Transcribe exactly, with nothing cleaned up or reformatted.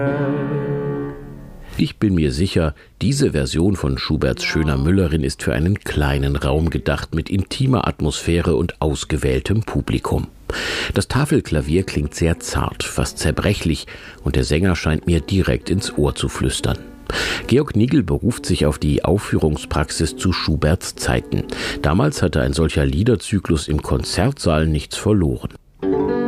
Ich bin mir sicher, diese Version von Schuberts Schöner Müllerin ist für einen kleinen Raum gedacht mit intimer Atmosphäre und ausgewähltem Publikum. Das Tafelklavier klingt sehr zart, fast zerbrechlich, und der Sänger scheint mir direkt ins Ohr zu flüstern. Georg Nigel beruft sich auf die Aufführungspraxis zu Schuberts Zeiten. Damals hatte ein solcher Liederzyklus im Konzertsaal nichts verloren.